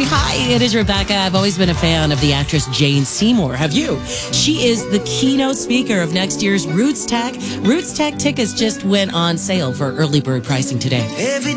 Hi, it is Rebecca. I've always been a fan of the actress Jane Seymour. Have you? She is the keynote speaker of next year's Roots Tech. Roots Tech tickets just went on sale for early bird pricing today. Every